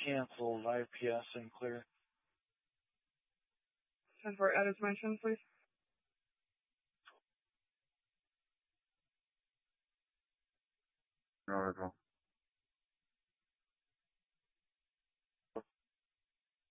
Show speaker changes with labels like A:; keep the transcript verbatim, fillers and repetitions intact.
A: canceled I P S and clear.
B: ten four, add as mentioned, please.
C: No,